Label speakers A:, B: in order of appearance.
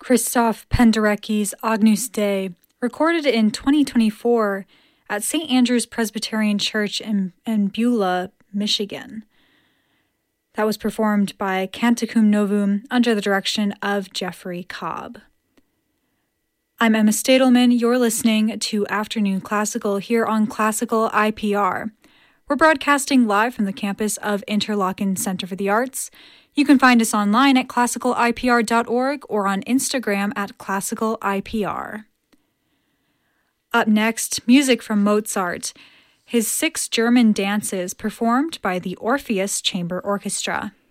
A: Christoph Penderecki's Agnus Dei, recorded in 2024 at St. Andrew's Presbyterian Church in Beulah, Michigan. That was performed by Canticum Novum under the direction of Jeffrey Cobb. I'm Emma Stadelman. You're listening to Afternoon Classical here on Classical IPR. We're broadcasting live from the campus of Interlochen Center for the Arts. You can find us online at classicalipr.org or on Instagram at classicalipr. Up next, music from Mozart, his 6 German dances performed by the Orpheus Chamber Orchestra.